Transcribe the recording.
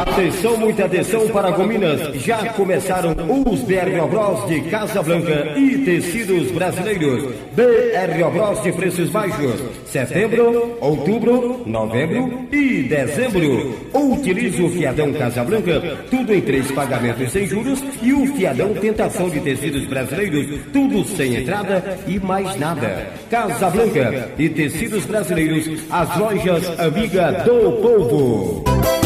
Atenção, muita atenção para Gominas. Já começaram os BR Bros de Casablanca e tecidos brasileiros. BR Bros de preços baixos. Setembro, outubro, novembro e dezembro. Utilize o fiadão Casablanca, tudo em 3 pagamentos sem juros, e o fiadão Tentação de tecidos brasileiros, tudo sem entrada e mais nada. Casablanca e tecidos brasileiros, as lojas amiga do povo.